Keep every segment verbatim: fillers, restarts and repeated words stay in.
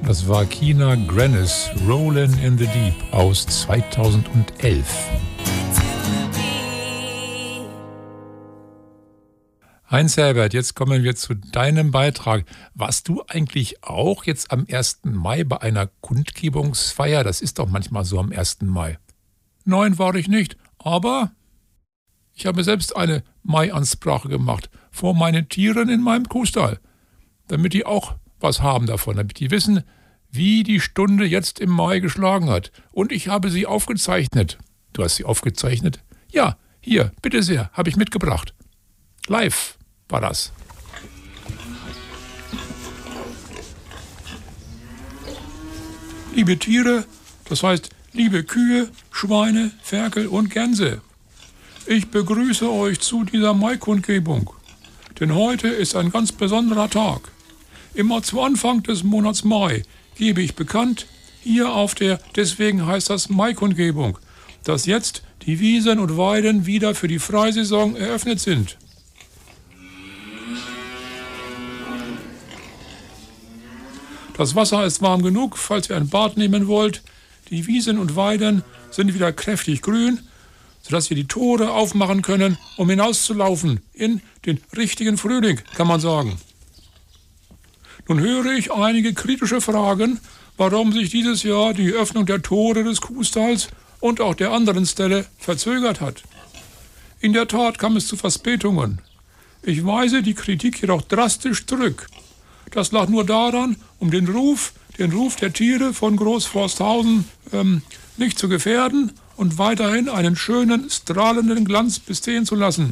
Das war Kina Grannis, Rollin' in the Deep aus zweitausendelf. Heinz Herbert, jetzt kommen wir zu deinem Beitrag. Warst du eigentlich auch jetzt am ersten Mai bei einer Kundgebungsfeier? Das ist doch manchmal so am ersten Mai. Nein, war ich nicht, aber ich habe selbst eine Mai-Ansprache gemacht vor meinen Tieren in meinem Kuhstall, damit die auch was haben davon, damit die wissen, wie die Stunde jetzt im Mai geschlagen hat. Und ich habe sie aufgezeichnet. Du hast sie aufgezeichnet? Ja, hier, bitte sehr, habe ich mitgebracht. Live war das. Liebe Tiere, das heißt liebe Kühe, Schweine, Ferkel und Gänse. Ich begrüße euch zu dieser Mai-Kundgebung. Denn heute ist ein ganz besonderer Tag. Immer zu Anfang des Monats Mai gebe ich bekannt, hier auf der, deswegen heißt das Mai-Kundgebung, dass jetzt die Wiesen und Weiden wieder für die Freisaison eröffnet sind. Das Wasser ist warm genug, falls ihr ein Bad nehmen wollt. Die Wiesen und Weiden sind wieder kräftig grün, sodass wir die Tore aufmachen können, um hinauszulaufen in den richtigen Frühling, kann man sagen. Nun höre ich einige kritische Fragen, warum sich dieses Jahr die Öffnung der Tore des Kuhstalls und auch der anderen Ställe verzögert hat. In der Tat kam es zu Verspätungen. Ich weise die Kritik jedoch drastisch zurück. Das lag nur daran, um den Ruf, den Ruf der Tiere von Großforsthausen ähm, nicht zu gefährden und weiterhin einen schönen, strahlenden Glanz bestehen zu lassen.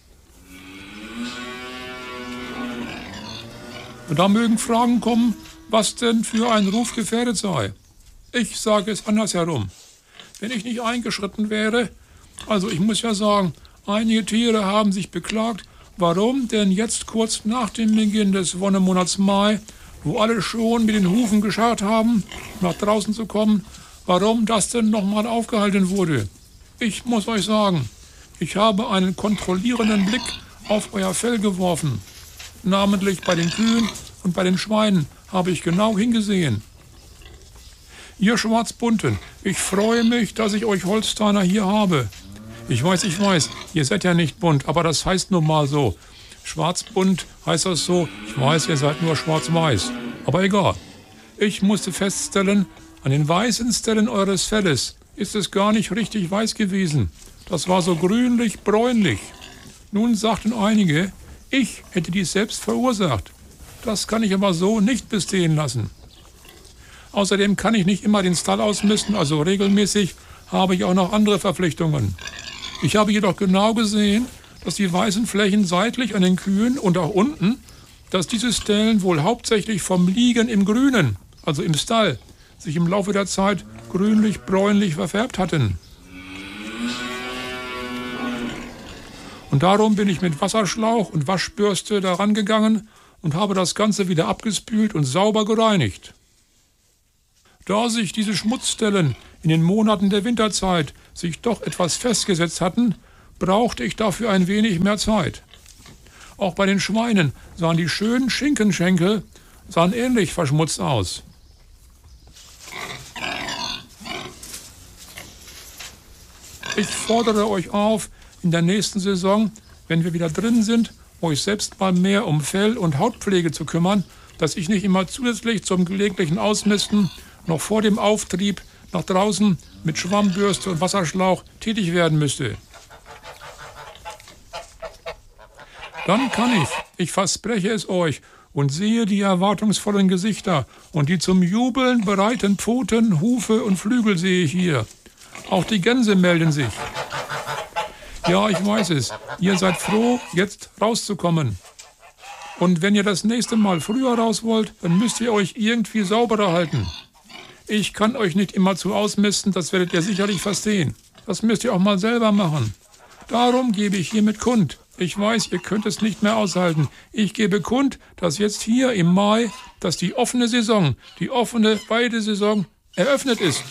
Und da mögen Fragen kommen, was denn für ein Ruf gefährdet sei. Ich sage es andersherum. Wenn ich nicht eingeschritten wäre, also ich muss ja sagen, einige Tiere haben sich beklagt, warum denn jetzt kurz nach dem Beginn des Wonnemonats Mai, wo alle schon mit den Hufen gescharrt haben, nach draußen zu kommen, warum das denn nochmal aufgehalten wurde. Ich muss euch sagen, ich habe einen kontrollierenden Blick auf euer Fell geworfen. Namentlich bei den Kühen und bei den Schweinen habe ich genau hingesehen. Ihr Schwarzbunten, ich freue mich, dass ich euch Holsteiner hier habe. Ich weiß, ich weiß, ihr seid ja nicht bunt, aber das heißt nun mal so. Schwarzbunt heißt das so, ich weiß, ihr seid nur schwarz-weiß. Aber egal. Ich musste feststellen, an den weißen Stellen eures Felles ist es gar nicht richtig weiß gewesen. Das war so grünlich-bräunlich. Nun sagten einige, ich hätte dies selbst verursacht. Das kann ich aber so nicht bestehen lassen. Außerdem kann ich nicht immer den Stall ausmisten, also regelmäßig habe ich auch noch andere Verpflichtungen. Ich habe jedoch genau gesehen, dass die weißen Flächen seitlich an den Kühen und auch unten, dass diese Stellen wohl hauptsächlich vom Liegen im Grünen, also im Stall, sich im Laufe der Zeit grünlich-bräunlich verfärbt hatten. Und darum bin ich mit Wasserschlauch und Waschbürste daran gegangen und habe das Ganze wieder abgespült und sauber gereinigt. Da sich diese Schmutzstellen in den Monaten der Winterzeit sich doch etwas festgesetzt hatten, brauchte ich dafür ein wenig mehr Zeit. Auch bei den Schweinen sahen die schönen Schinkenschenkel sahen ähnlich verschmutzt aus. Ich fordere euch auf, in der nächsten Saison, wenn wir wieder drin sind, euch selbst mal mehr um Fell- und Hautpflege zu kümmern, dass ich nicht immer zusätzlich zum gelegentlichen Ausmisten noch vor dem Auftrieb nach draußen mit Schwammbürste und Wasserschlauch tätig werden müsste. Dann kann ich, ich verspreche es euch, und sehe die erwartungsvollen Gesichter und die zum Jubeln bereiten Pfoten, Hufe und Flügel sehe ich hier. Auch die Gänse melden sich. Ja, ich weiß es. Ihr seid froh, jetzt rauszukommen. Und wenn ihr das nächste Mal früher raus wollt, dann müsst ihr euch irgendwie sauberer halten. Ich kann euch nicht immer zu ausmisten, das werdet ihr sicherlich verstehen. Das müsst ihr auch mal selber machen. Darum gebe ich hiermit kund. Ich weiß, ihr könnt es nicht mehr aushalten. Ich gebe kund, dass jetzt hier im Mai, dass die offene Saison, die offene Weidesaison eröffnet ist.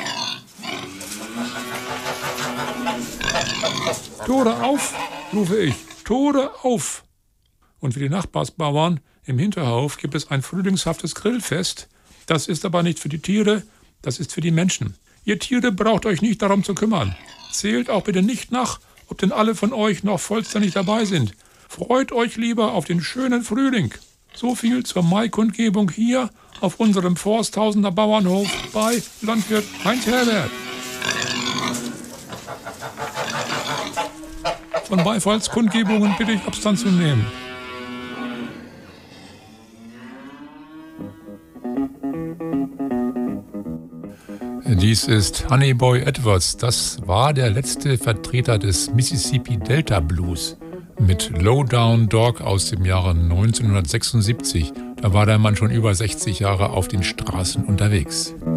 Tore auf, rufe ich, Tore auf. Und für die Nachbarsbauern im Hinterhof gibt es ein frühlingshaftes Grillfest. Das ist aber nicht für die Tiere, das ist für die Menschen. Ihr Tiere braucht euch nicht darum zu kümmern. Zählt auch bitte nicht nach, ob denn alle von euch noch vollständig dabei sind. Freut euch lieber auf den schönen Frühling. So viel zur Maikundgebung hier auf unserem Forsthausener Bauernhof bei Landwirt Heinz Herbert. Von Beifallskundgebungen bitte ich Abstand zu nehmen. Dies ist Honeyboy Edwards. Das war der letzte Vertreter des Mississippi Delta Blues mit Lowdown Dog aus dem Jahre neunzehnhundertsechsundsiebzig. Da war der Mann schon über sechzig Jahre auf den Straßen unterwegs.